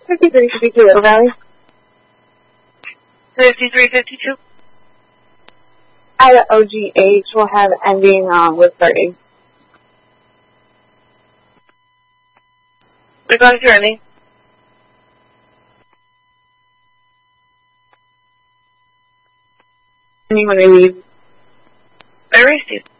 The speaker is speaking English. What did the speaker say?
5352 Little Valley. 5352. Ida OGH will have ending with 30. We got it journey. Anyone I need. I received.